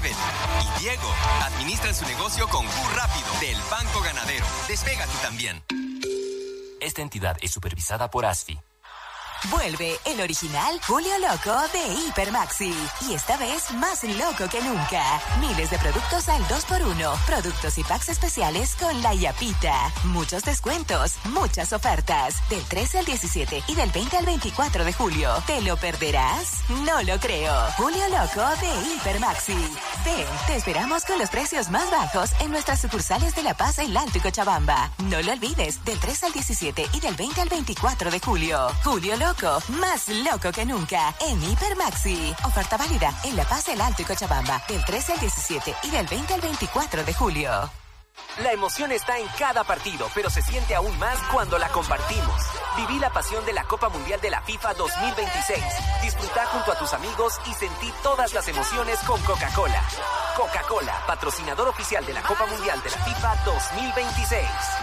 Evelyn y Diego administran su negocio con Rápido del Banco Ganadero. Despega tú también. Esta entidad es supervisada por ASFI. Vuelve el original Julio Loco de Hipermaxi. Y esta vez más loco que nunca. Miles de productos al 2x1. Productos y packs especiales con la Yapita. Muchos descuentos, muchas ofertas. Del 13 al 17 y del 20 al 24 de julio. ¿Te lo perderás? No lo creo. Julio Loco de Hipermaxi. Ven, te esperamos con los precios más bajos en nuestras sucursales de La Paz, El Alto y Cochabamba. No lo olvides, del 13 al 17 y del 20 al 24 de julio. Julio Loco, más loco que nunca, en Hipermaxi. Oferta válida en La Paz, El Alto y Cochabamba, del 13 al 17 y del 20 al 24 de julio. La emoción está en cada partido, pero se siente aún más cuando la compartimos. Viví la pasión de la Copa Mundial de la FIFA 2026. Disfruta junto a tus amigos y sentí todas las emociones con Coca-Cola. Coca-Cola, patrocinador oficial de la Copa Mundial de la FIFA 2026.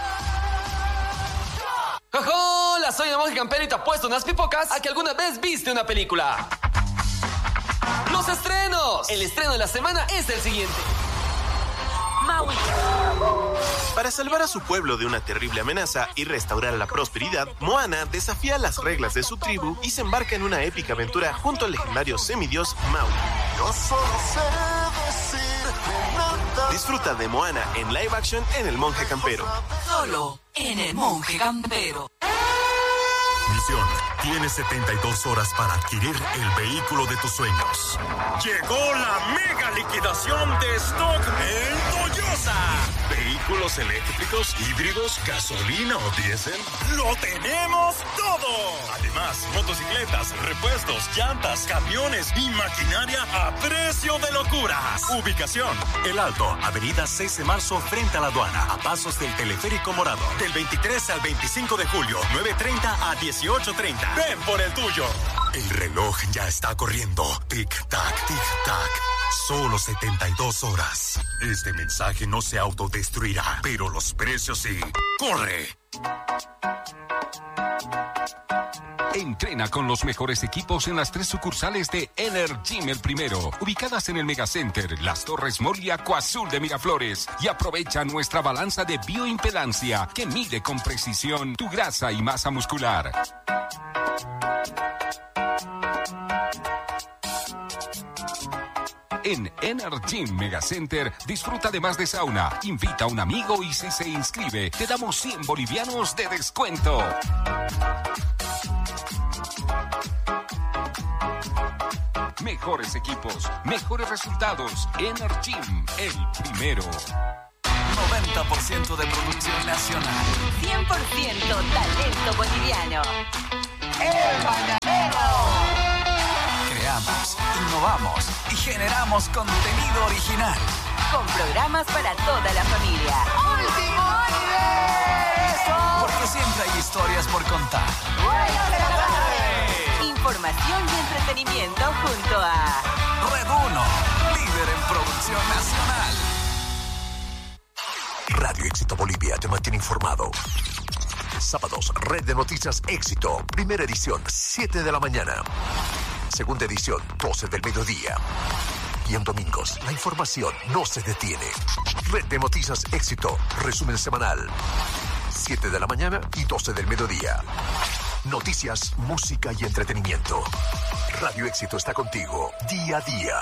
Hola, soy el Monje Campero y te apuesto unas pipocas a que alguna vez viste una película. ¡Los estrenos! El estreno de la semana es el siguiente. Maui. Para salvar a su pueblo de una terrible amenaza y restaurar la prosperidad, Moana desafía las reglas de su tribu y se embarca en una épica aventura junto al legendario semidios Maui. Yo solo sé decir nada. Disfruta de Moana en live action en El Monje Campero. Solo en El Monje Campero. Misión: tienes 72 horas para adquirir el vehículo de tus sueños. Llegó la mega liquidación de stock en Toyosa. Vehículos eléctricos, híbridos, gasolina o diésel. ¡Lo tenemos todo! Además, motocicletas, repuestos, llantas, camiones y maquinaria a precio de locuras. Ubicación: El Alto, avenida 6 de marzo frente a la aduana, a pasos del Teleférico Morado. Del 23 al 25 de julio, 9:30 a 18:30. Ven por el tuyo. El reloj ya está corriendo. Tic-tac, tic-tac. Solo 72 horas. Este mensaje no se autodestruirá, pero los precios sí. ¡Corre! Entrena con los mejores equipos en las 3 sucursales de Energym El Primero, ubicadas en el Megacenter, Las Torres Mall y Acuazul de Miraflores. Y aprovecha nuestra balanza de bioimpedancia que mide con precisión tu grasa y masa muscular. En Energym Megacenter, disfruta además de sauna. Invita a un amigo y si se inscribe, te damos 100 bolivianos de descuento. Mejores equipos, mejores resultados. Energym El Primero. 90% de producción nacional. 100% talento boliviano. El Mañanero. Creamos, innovamos y generamos contenido original. Con programas para toda la familia. ¡Último universo! Porque siempre hay historias por contar. ¡Buenas de la tarde! Información y entretenimiento junto a Red 1, líder en producción nacional. Radio Éxito Bolivia te mantiene informado. Sábados, Red de Noticias Éxito. Primera edición, 7 de la mañana. Segunda edición, 12 del mediodía. Y en domingos, la información no se detiene. Red de Noticias Éxito. Resumen semanal. 7 de la mañana y 12 del mediodía. Noticias, música y entretenimiento. Radio Éxito está contigo día a día.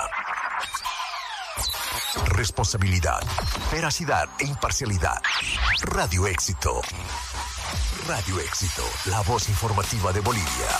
Responsabilidad, veracidad e imparcialidad. Radio Éxito. Radio Éxito, la voz informativa de Bolivia.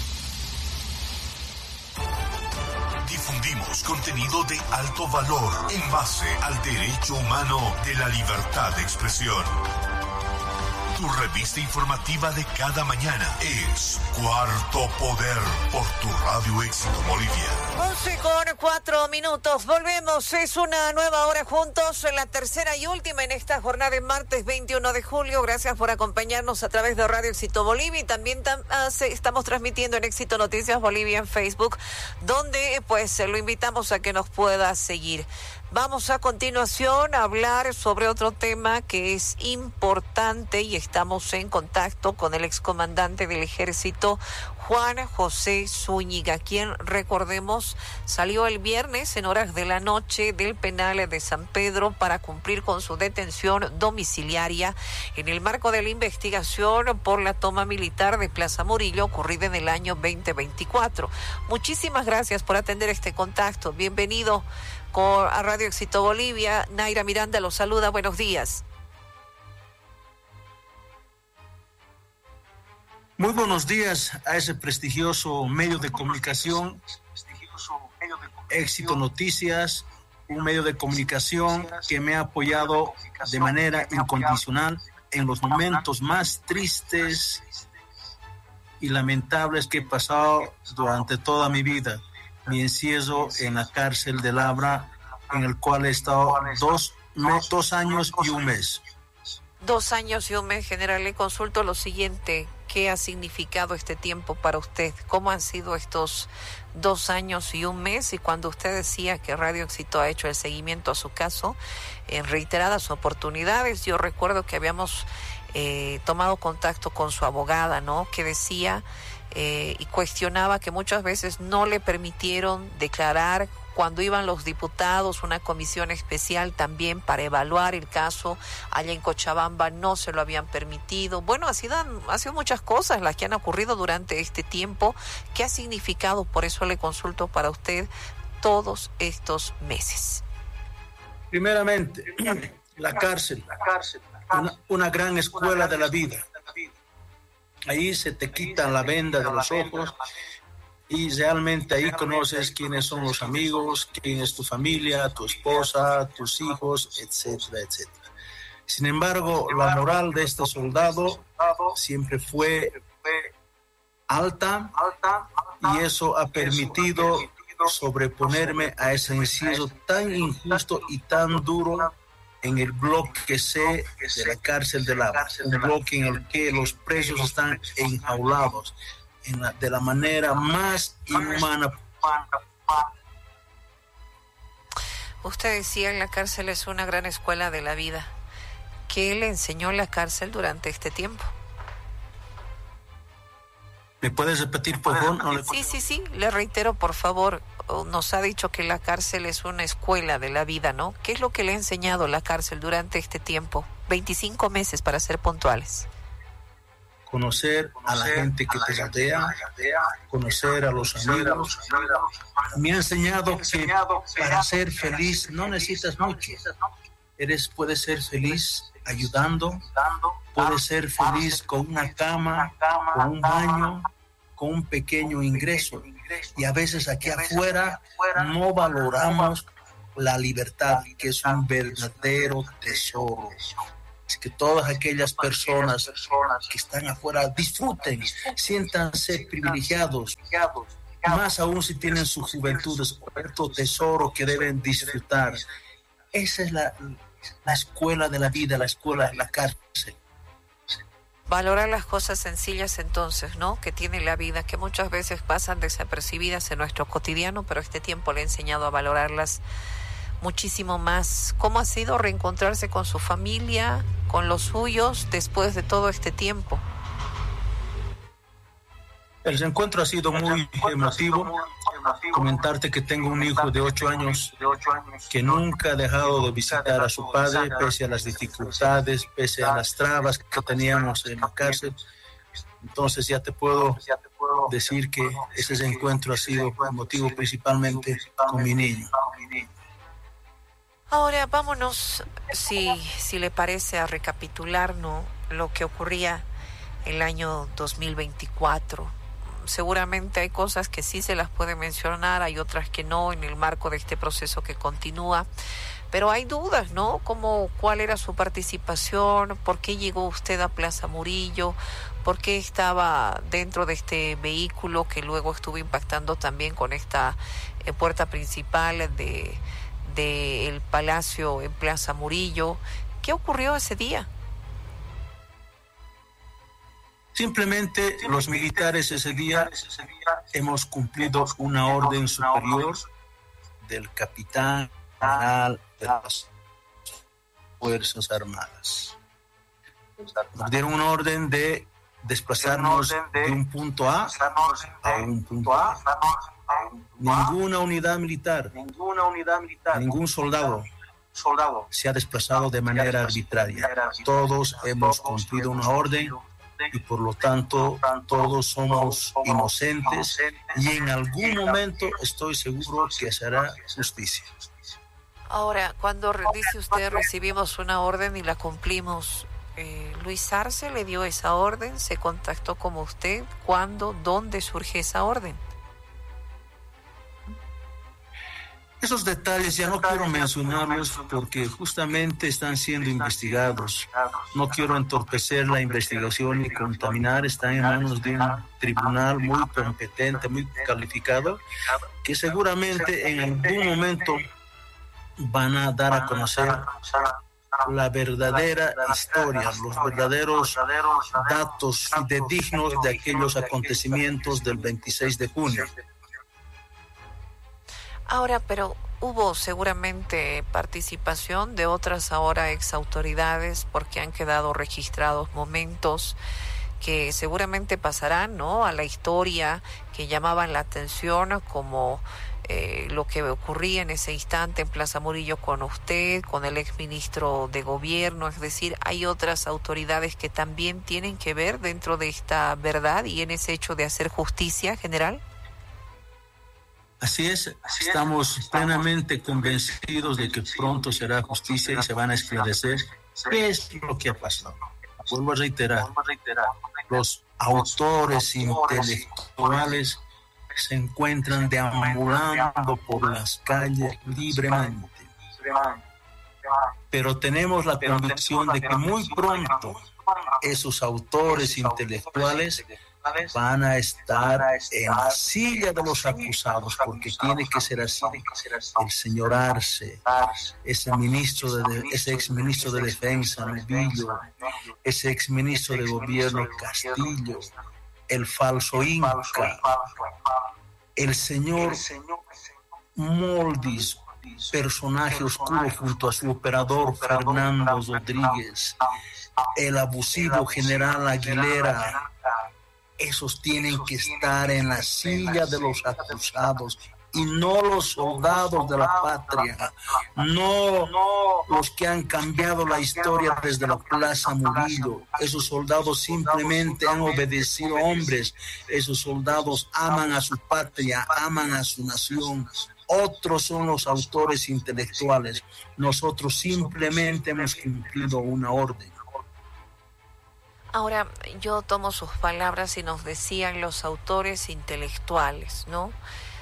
Difundimos contenido de alto valor en base al derecho humano de la libertad de expresión. Tu revista informativa de cada mañana es Cuarto Poder por tu Radio Éxito Bolivia. 11:04. Volvemos, es una nueva hora juntos, la tercera y última en esta jornada de martes 21 de julio. Gracias por acompañarnos a través de Radio Éxito Bolivia y también estamos transmitiendo en Éxito Noticias Bolivia en Facebook, donde pues lo invitamos a que nos pueda seguir. Vamos a continuación a hablar sobre otro tema que es importante y estamos en contacto con el excomandante del Ejército, Juan José Zúñiga, quien, recordemos, salió el viernes en horas de la noche del penal de San Pedro para cumplir con su detención domiciliaria en el marco de la investigación por la toma militar de Plaza Murillo ocurrida en el año 2024. Muchísimas gracias por atender este contacto. Bienvenido a Radio Éxito Bolivia. Naira Miranda los saluda. Buenos días. Muy buenos días a ese prestigioso medio de comunicación, Éxito Noticias, un medio de comunicación que me ha apoyado de manera incondicional en los momentos más tristes y lamentables que he pasado durante toda mi vida. Mi encierro en la cárcel de Labra, en el cual he estado 2 años y un mes. 2 años y un mes, general. Le consulto lo siguiente: ¿qué ha significado este tiempo para usted? ¿Cómo han sido estos 2 años y un mes? Y cuando usted decía que Radio Éxito ha hecho el seguimiento a su caso en reiteradas oportunidades, yo recuerdo que habíamos tomado contacto con su abogada, ¿no? Que decía y cuestionaba que muchas veces no le permitieron declarar cuando iban los diputados, una comisión especial también para evaluar el caso allá en Cochabamba, no se lo habían permitido. Bueno, ha sido muchas cosas las que han ocurrido durante este tiempo. ¿Qué ha significado? Por eso le consulto para usted todos estos meses. Primeramente, la cárcel, una gran escuela de la vida. Ahí se te quita la venda de los ojos y realmente ahí conoces quiénes son los amigos, quién es tu familia, tu esposa, tus hijos, etcétera, etcétera. Sin embargo, la moral de este soldado siempre fue alta y eso ha permitido sobreponerme a ese encierro tan injusto y tan duro en el bloque C de la cárcel de Labra, un bloque en el que los presos están enjaulados de la manera más inhumana. Usted decía que la cárcel es una gran escuela de la vida. ¿Qué le enseñó la cárcel durante este tiempo? ¿Me puedes repetir, por favor? Sí, le reitero, por favor. Nos ha dicho que la cárcel es una escuela de la vida, ¿no? ¿Qué es lo que le ha enseñado la cárcel durante este tiempo? 25 meses, para ser puntuales. Conocer a la gente que te rodea, conocer a los amigos. Me ha enseñado que para ser feliz no necesitas mucho. Puedes ser feliz ayudando, puedes ser feliz con una cama, con un baño, con un pequeño ingreso. Y a veces aquí afuera no valoramos la libertad, que es un verdadero tesoro. Es que todas aquellas personas que están afuera disfruten, siéntanse privilegiados, más aún si tienen su juventud, es otro tesoro que deben disfrutar. Esa es la escuela de la vida, la escuela de la cárcel. Valorar las cosas sencillas entonces, ¿no? Que tiene la vida, que muchas veces pasan desapercibidas en nuestro cotidiano, pero este tiempo le ha enseñado a valorarlas muchísimo más. ¿Cómo ha sido reencontrarse con su familia, con los suyos, después de todo este tiempo? El reencuentro ha sido muy emotivo. Comentarte que tengo un hijo de 8 años que nunca ha dejado de visitar a su padre, pese a las dificultades, pese a las trabas que teníamos en la cárcel. Entonces ya te puedo decir que ese reencuentro ha sido emotivo principalmente con mi niño. Ahora vámonos, si le parece, a recapitular, ¿no?, lo que ocurría el año 2024. Seguramente hay cosas que sí se las puede mencionar, hay otras que no, en el marco de este proceso que continúa. Pero hay dudas, ¿no? Como cuál era su participación, por qué llegó usted a Plaza Murillo, por qué estaba dentro de este vehículo que luego estuvo impactando también con esta puerta principal del Palacio en Plaza Murillo. ¿Qué ocurrió ese día? Simplemente los militares ese día hemos cumplido una orden superior del capitán general de las Fuerzas Armadas. Nos dieron una orden de desplazarnos de un punto A a un punto B. Ninguna unidad militar, ningún soldado se ha desplazado de manera arbitraria. Todos hemos cumplido una orden y por lo tanto todos somos inocentes y en algún momento estoy seguro que se hará justicia. Ahora, cuando dice usted recibimos una orden y la cumplimos, ¿Luis Arce le dio esa orden? ¿Se contactó con usted? ¿Cuándo? ¿Dónde surge esa orden? Esos detalles ya no quiero mencionarlos porque justamente están siendo investigados. No quiero entorpecer la investigación ni contaminar. Están en manos de un tribunal muy competente, muy calificado, que seguramente en algún momento van a dar a conocer la verdadera historia, los verdaderos datos dignos de aquellos acontecimientos del 26 de junio. Ahora, pero hubo seguramente participación de otras ahora exautoridades porque han quedado registrados momentos que seguramente pasarán, ¿no?, a la historia, que llamaban la atención, como lo que ocurría en ese instante en Plaza Murillo con usted, con el exministro de Gobierno. Es decir, hay otras autoridades que también tienen que ver dentro de esta verdad y en ese hecho de hacer justicia general. Así es, estamos plenamente convencidos de que pronto será justicia y se van a esclarecer qué es lo que ha pasado. Vuelvo a reiterar, los autores intelectuales se encuentran deambulando por las calles libremente. Pero tenemos la convicción de que muy pronto esos autores intelectuales van a estar en la silla de los acusados, porque tiene que ser así. El señor Arce, ese exministro de Defensa, Novillo, ese exministro de Gobierno, Castillo, el falso Inca, el señor Moldis, personaje oscuro junto a su operador Fernando Rodríguez, el abusivo general Aguilera. Esos tienen que estar en la silla de los acusados y no los soldados de la patria, no los que han cambiado la historia desde la Plaza Murillo. Esos soldados simplemente han obedecido hombres. Esos soldados aman a su patria, aman a su nación. Otros son los autores intelectuales. Nosotros simplemente hemos cumplido una orden. Ahora, yo tomo sus palabras y nos decían los autores intelectuales, ¿no?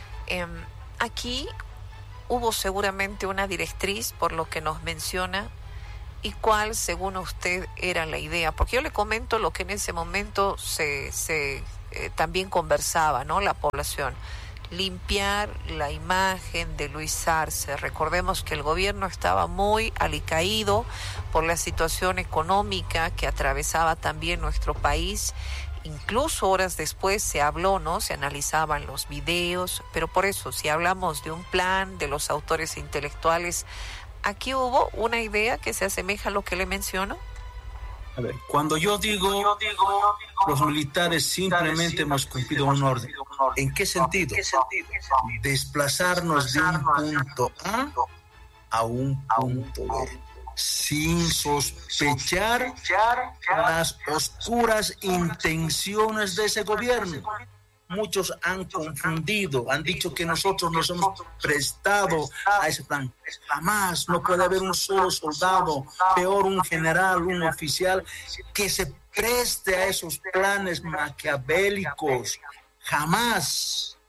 Aquí hubo seguramente una directriz por lo que nos menciona. ¿Y cuál, según usted, era la idea? Porque yo le comento lo que en ese momento se también conversaba, ¿no?, la población. Limpiar la imagen de Luis Arce. Recordemos que el gobierno estaba muy alicaído por la situación económica que atravesaba también nuestro país. Incluso horas después se habló, ¿no?, se analizaban los videos, pero por eso, si hablamos de un plan de los autores intelectuales, aquí hubo una idea que se asemeja a lo que le menciono. A ver, cuando yo digo los militares simplemente hemos cumplido un orden, ¿en qué sentido? Desplazarnos de un punto a un punto B, sin sospechar las oscuras intenciones de ese gobierno. Muchos han confundido, han dicho que nosotros nos hemos prestado a ese plan. Jamás, no puede haber un solo soldado, peor un general, un oficial, que se preste a esos planes maquiavélicos. Jamás.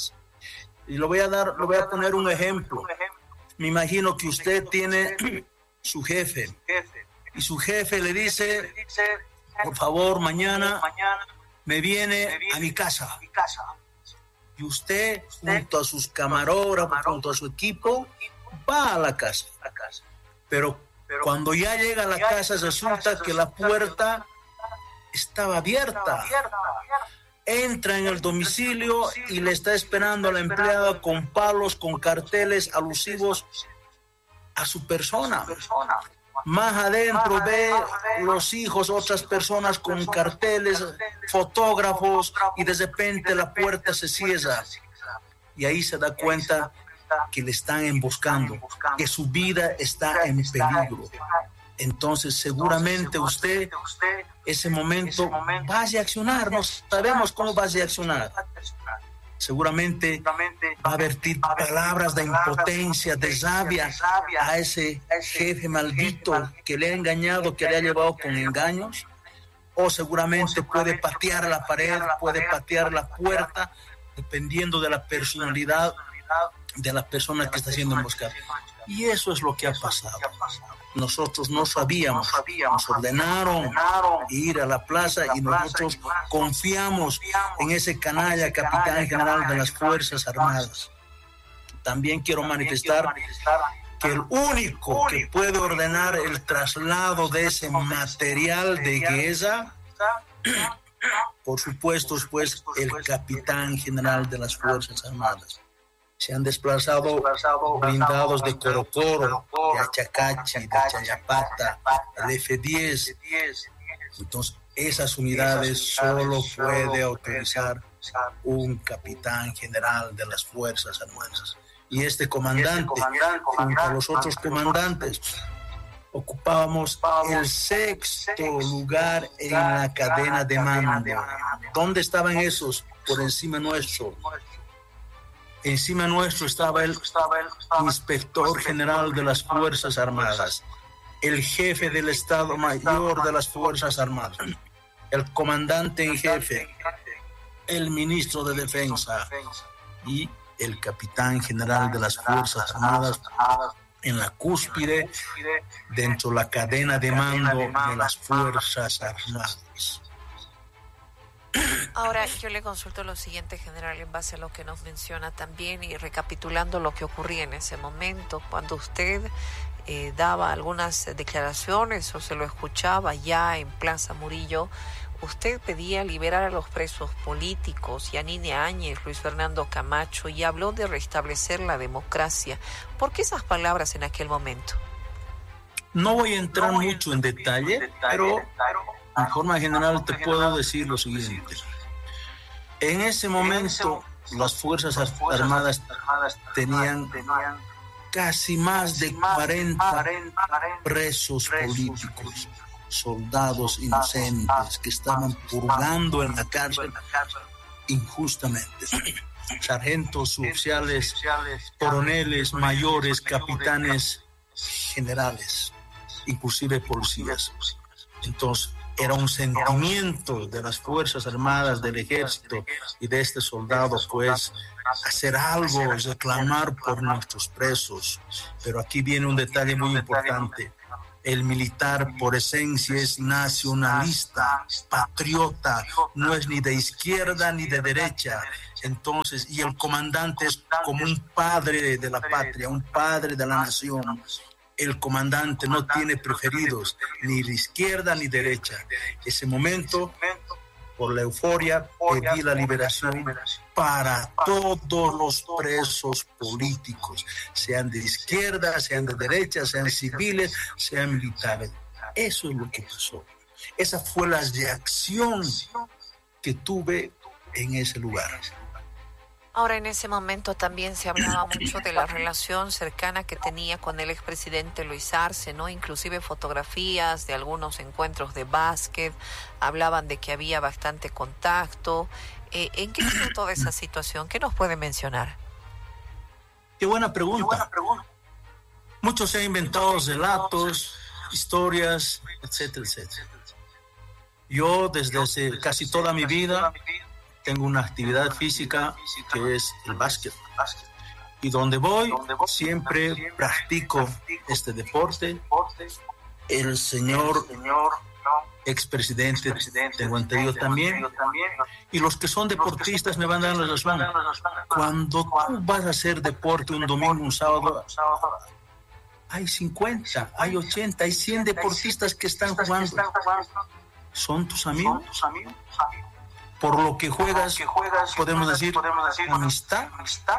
Y lo voy a poner un ejemplo. Me imagino que usted tiene su jefe y su jefe le dice, por favor, mañana me viene a mi casa. Y usted, junto a sus camarógrafos, junto a su equipo, va a la casa. Pero cuando ya llega a la casa, resulta que la puerta estaba abierta. Entra en el domicilio y le está esperando a la empleada con palos, con carteles alusivos a su persona. Más adentro ve los hijos, otras personas con carteles, fotógrafos, y de repente la puerta se cierra. Y ahí se da cuenta que le están emboscando, que su vida está en peligro. Entonces seguramente usted, ese momento, va a reaccionar. No sabemos cómo va a reaccionar. Seguramente va a vertir palabras de impotencia, de rabia a ese jefe maldito que le ha engañado, que le ha llevado con engaños. O seguramente puede patear la pared, puede patear la puerta, dependiendo de la personalidad de la persona que está siendo emboscada. Y eso es lo que ha pasado. Nosotros no sabíamos, nos ordenaron ir a la plaza y nosotros confiamos en ese canalla capitán general de las Fuerzas Armadas. También quiero manifestar que el único que puede ordenar el traslado de ese material de guerra, por supuesto, es pues el capitán general de las Fuerzas Armadas. Se han desplazado blindados de Corocoro, de Achacachi, de Chayapata, el F-10. Entonces, esas unidades solo puede autorizar un capitán general de las Fuerzas Armadas. Y este comandante, junto a los otros comandantes, ocupábamos el 6º lugar en la cadena de mando. ¿Dónde estaban esos? Por encima nuestro. Encima nuestro estaba el inspector general de las Fuerzas Armadas, el jefe del Estado Mayor de las Fuerzas Armadas, el comandante en jefe, el ministro de Defensa y el capitán general de las Fuerzas Armadas en la cúspide dentro de la cadena de mando de las Fuerzas Armadas. Ahora yo le consulto lo siguiente, general, en base a lo que nos menciona también y recapitulando lo que ocurría en ese momento, cuando usted daba algunas declaraciones o se lo escuchaba ya en Plaza Murillo, usted pedía liberar a los presos políticos, Yanine Áñez, Luis Fernando Camacho, y habló de restablecer la democracia. ¿Por qué esas palabras en aquel momento? No voy a entrar mucho en detalle, pero en forma general te puedo decir lo siguiente. En ese momento las Fuerzas Armadas tenían casi más de 40 presos políticos, soldados inocentes que estaban purgando en la cárcel injustamente. Sargentos, oficiales, coroneles, mayores, capitanes, generales, inclusive policías. Entonces, era un sentimiento de las Fuerzas Armadas, del Ejército y de este soldado, pues, hacer algo, reclamar por nuestros presos. Pero aquí viene un detalle muy importante. El militar, por esencia, es nacionalista, patriota, no es ni de izquierda ni de derecha. Entonces, y el comandante es como un padre de la patria, un padre de la nación. El comandante no tiene preferidos, ni de izquierda ni derecha. Ese momento, por la euforia, pedí la liberación para todos los presos políticos, sean de izquierda, sean de derecha, sean civiles, sean militares. Eso es lo que pasó. Esa fue la reacción que tuve en ese lugar. Ahora, en ese momento también se hablaba mucho de la relación cercana que tenía con el expresidente Luis Arce, ¿no? Inclusive fotografías de algunos encuentros de básquet, hablaban de que había bastante contacto. ¿En qué quedó toda esa situación? ¿Qué nos puede mencionar? Qué buena pregunta. Muchos se han inventado relatos, historias, etcétera, etcétera. Yo desde hace casi toda mi vida tengo una actividad física que es el básquet. Y donde voy, siempre practico este deporte. El señor expresidente, tengo entendido también. Y los que son deportistas me van a dar la razón. Cuando tú vas a hacer deporte un domingo, un sábado, hay 50, hay 80, hay 100 deportistas que están jugando. ¿Son tus amigos? Por lo que juegas, podemos decir amistad.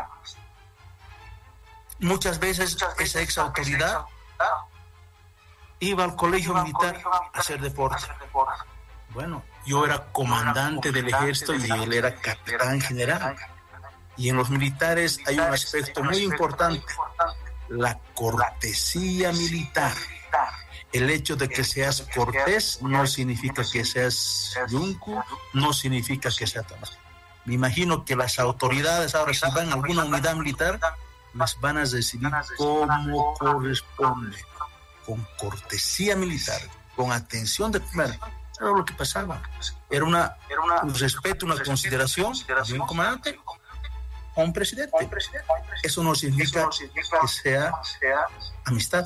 Muchas veces esa ex autoridad iba al colegio militar a hacer deporte. Bueno, yo era comandante del ejército y él era capitán general. Y en los militares hay un aspecto muy importante, la cortesía militar. El hecho de que seas cortés no significa que seas yunque, no significa que seas tomás. Me imagino que las autoridades ahora, si van a alguna unidad militar, las van a recibir como corresponde, con cortesía militar, con atención de primera. Era lo que pasaba. Era un respeto, una consideración de un comandante a un presidente. Eso no significa que sea amistad.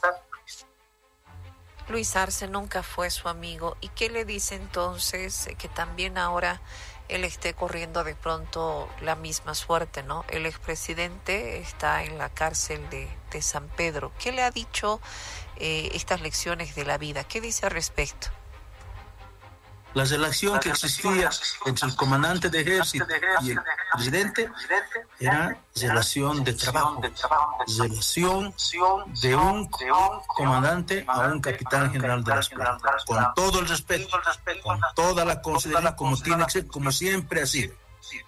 Luis Arce nunca fue su amigo. ¿Y qué le dice entonces que también ahora él esté corriendo de pronto la misma suerte, ¿no? El expresidente está en la cárcel de San Pedro. ¿Qué le ha dicho estas lecciones de la vida? ¿Qué dice al respecto? La relación que existía entre el comandante de ejército y el presidente era relación de trabajo, relación de un comandante a un capitán general de las fuerzas, con todo el respeto, con toda la consideración, como tiene que ser, como siempre ha sido.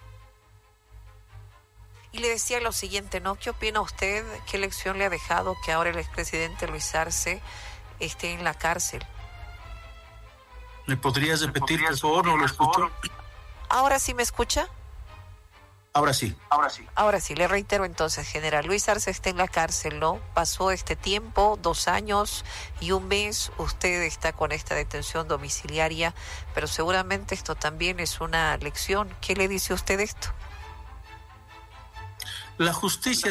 Y le decía lo siguiente, ¿no? ¿Qué opina usted? ¿Qué lección le ha dejado que ahora el expresidente Luis Arce esté en la cárcel? ¿Me podrías repetir, por favor? No lo escucho. ¿Ahora sí me escucha? Ahora sí. Ahora sí, le reitero entonces, general. Luis Arce está en la cárcel, ¿no? Pasó este tiempo, 2 años y 1 mes. Usted está con esta detención domiciliaria, pero seguramente esto también es una lección. ¿Qué le dice usted de esto? La justicia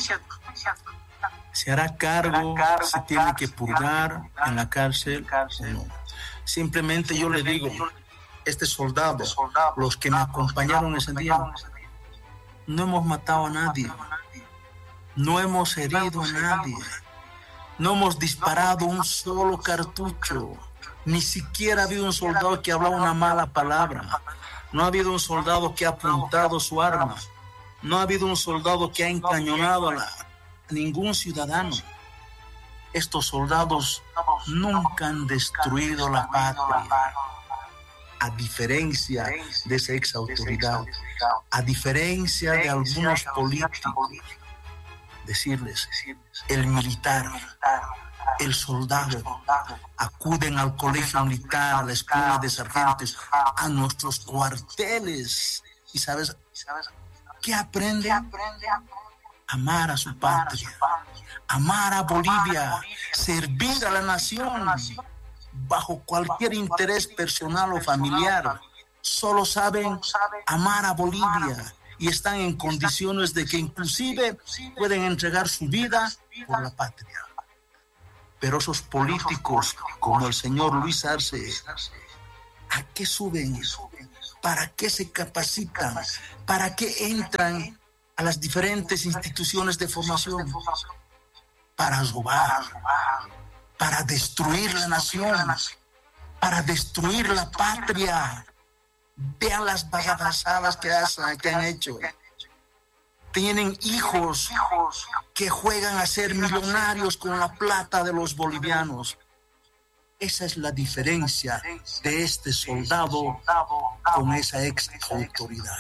se hará cargo si tiene que purgar en la cárcel o no. Simplemente yo le digo, este soldado, los que me acompañaron ese día, no hemos matado a nadie, no hemos herido a nadie, no hemos disparado un solo cartucho, ni siquiera ha habido un soldado que ha hablado una mala palabra, no ha habido un soldado que ha apuntado su arma, no ha habido un soldado que ha encañonado a ningún ciudadano. Estos soldados nunca han destruido la patria, a diferencia de esa ex autoridad, a diferencia de algunos políticos. Decirles, el militar, el soldado, acuden al colegio militar, a la escuela de sargentos, a nuestros cuarteles. ¿Y sabes qué aprenden? Amar a su patria, amar a Bolivia, servir a la nación, bajo cualquier interés personal o familiar. Solo saben amar a Bolivia y están en condiciones de que inclusive pueden entregar su vida por la patria. Pero esos políticos como el señor Luis Arce, ¿a qué suben? ¿Para qué se capacitan? ¿Para qué entran a las diferentes instituciones de formación? Para robar, para destruir la nación, para destruir la patria. Vean las bajadas que han hecho. Tienen hijos que juegan a ser millonarios con la plata de los bolivianos. Esa es la diferencia de este soldado con esa ex autoridad.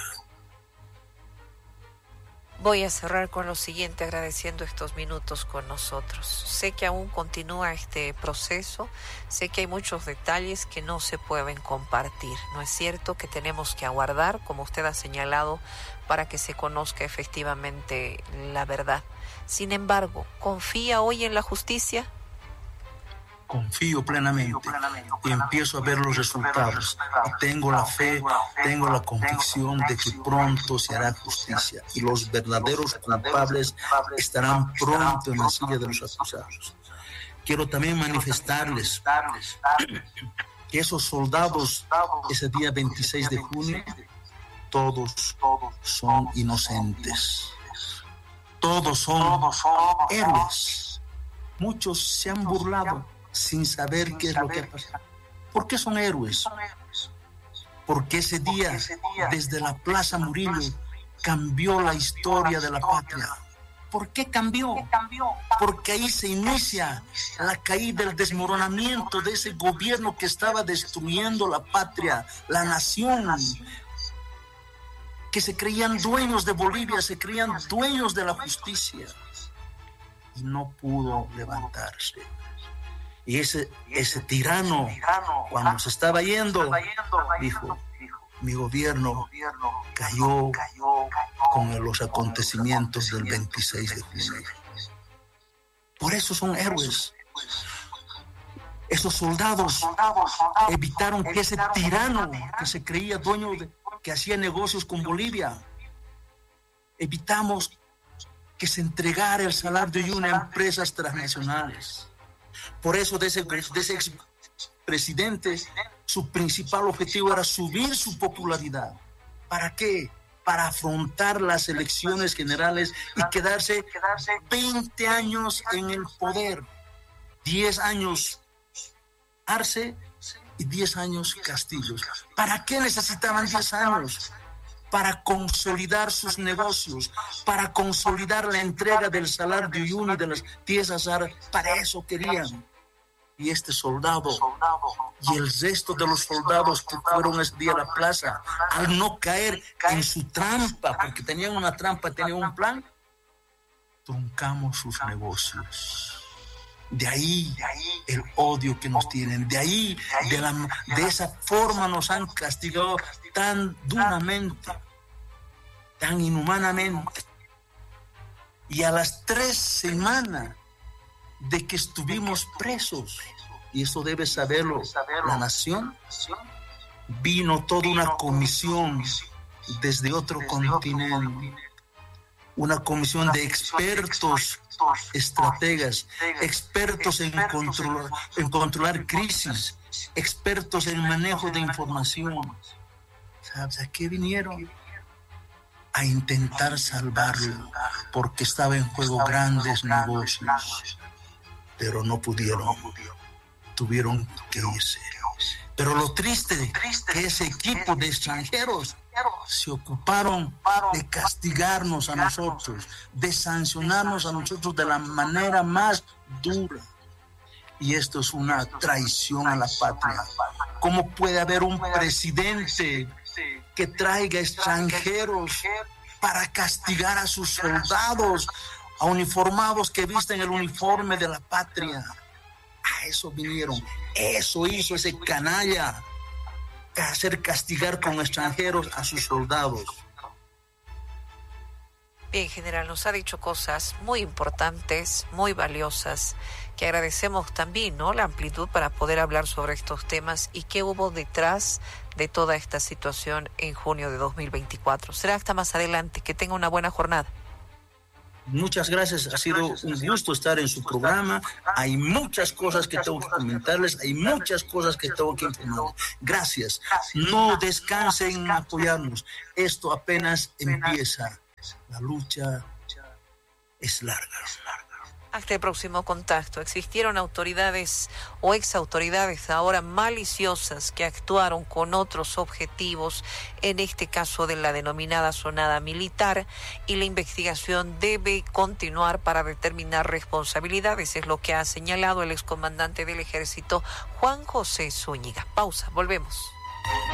Voy a cerrar con lo siguiente, agradeciendo estos minutos con nosotros. Sé que aún continúa este proceso, sé que hay muchos detalles que no se pueden compartir. No es cierto que tenemos que aguardar, como usted ha señalado, para que se conozca efectivamente la verdad. Sin embargo, ¿confía hoy en la justicia? Confío plenamente y empiezo a ver los resultados. Y tengo la fe, tengo la convicción de que pronto se hará justicia y los verdaderos culpables estarán pronto en la silla de los acusados. Quiero también manifestarles que esos soldados, ese día 26 de junio, todos son inocentes. Todos son héroes. Muchos se han burlado sin saber qué es lo que ha pasado. ¿Por qué son héroes? Porque ese día, desde la Plaza Murillo, cambió la historia de la patria. ¿Por qué cambió? Porque ahí se inicia la caída, el desmoronamiento de ese gobierno que estaba destruyendo la patria, la nación, que se creían dueños de Bolivia, se creían dueños de la justicia, y no pudo levantarse. Y ese tirano, cuando se estaba yendo, dijo: mi gobierno cayó con los acontecimientos del 26 de junio. Por eso son héroes. Esos soldados evitaron que ese tirano que se creía dueño que hacía negocios con Bolivia, evitamos que se entregara el salario de una empresas transnacionales. Por eso de ese expresidente, su principal objetivo era subir su popularidad. ¿Para qué? Para afrontar las elecciones generales y quedarse 20 años en el poder. 10 años Arce y 10 años Castillo. ¿Para qué necesitaban 10 años? Para consolidar sus negocios, para consolidar la entrega del salario de uno y de las piezas. Para eso querían. Y este soldado y el resto de los soldados que fueron ese día a la plaza, al no caer en su trampa, porque tenían una trampa, tenían un plan, truncamos sus negocios. De ahí el odio que nos tienen, de ahí de esa forma nos han castigado tan duramente, tan inhumanamente. Y a las 3 semanas de que estuvimos presos, y eso debe saberlo la nación, vino toda una comisión desde otro continente, una comisión de expertos, estrategas, expertos en controlar crisis, expertos en manejo de información. ¿Sabes a qué vinieron? A intentar salvarlo, porque estaba en juego grandes negocios, pero no pudieron, tuvieron que irse. Pero lo triste que ese equipo de extranjeros se ocuparon de castigarnos a nosotros, de sancionarnos a nosotros de la manera más dura. Y esto es una traición a la patria. ¿Cómo puede haber un presidente que traiga extranjeros para castigar a sus soldados, a uniformados que visten el uniforme de la patria? A eso vinieron, eso hizo ese canalla, hacer castigar con extranjeros a sus soldados. Bien, general, nos ha dicho cosas muy importantes, muy valiosas, que agradecemos también, ¿no?, la amplitud para poder hablar sobre estos temas y qué hubo detrás de toda esta situación en junio de 2024. Será hasta más adelante. Que tenga una buena jornada. Muchas gracias, ha sido un gusto estar en su programa. Hay muchas cosas que tengo que comentarles, hay muchas cosas que tengo que informar. Gracias, no descansen en apoyarnos, esto apenas empieza, la lucha es larga. Hasta el próximo contacto. Existieron autoridades o exautoridades ahora maliciosas que actuaron con otros objetivos, en este caso de la denominada zonada militar, y la investigación debe continuar para determinar responsabilidades, es lo que ha señalado el excomandante del Ejército, Juan José Zúñiga. Pausa, volvemos.